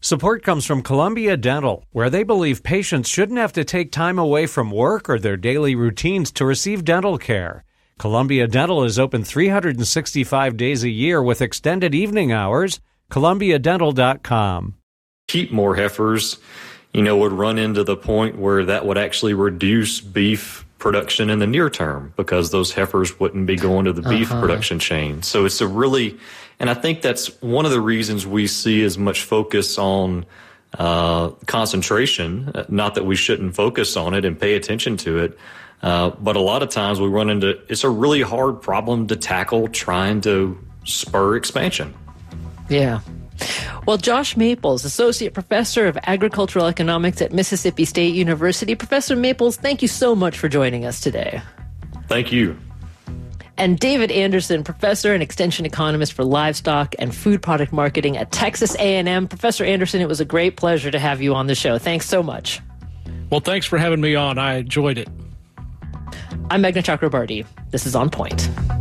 Support comes from Columbia Dental, where they believe patients shouldn't have to take time away from work or their daily routines to receive dental care. Columbia Dental is open 365 days a year with extended evening hours. ColumbiaDental.com. Keep more heifers, would run into the point where that would actually reduce beef production in the near term because those heifers wouldn't be going to the beef production chain. So it's and I think that's one of the reasons we see as much focus on concentration, not that we shouldn't focus on it and pay attention to it. But a lot of times we run into, it's a really hard problem to tackle trying to spur expansion. Yeah. Well, Josh Maples, Associate Professor of Agricultural Economics at Mississippi State University. Professor Maples, thank you so much for joining us today. Thank you. And David Anderson, Professor and Extension Economist for Livestock and Food Product Marketing at Texas A&M. Professor Anderson, it was a great pleasure to have you on the show. Thanks so much. Well, thanks for having me on. I enjoyed it. I'm Meghna Chakrabarty. This is On Point.